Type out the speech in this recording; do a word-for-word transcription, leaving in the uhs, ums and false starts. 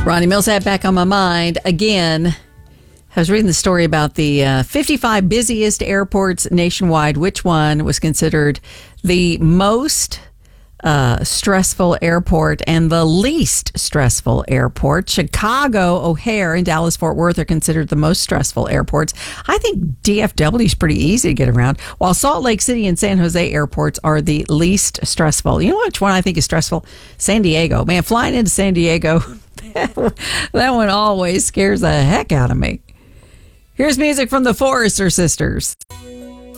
Ronnie Mills had back on my mind again. I was reading the story about the uh, fifty-five busiest airports nationwide. Which one was considered the most uh, stressful airport and the least stressful airport? Chicago, O'Hare, and Dallas-Fort Worth are considered the most stressful airports. I think D F W is pretty easy to get around, while Salt Lake City and San Jose airports are the least stressful. You know which one I think is stressful? San Diego. Man, flying into San Diego, that one always scares the heck out of me. Here's music from the Forrester Sisters.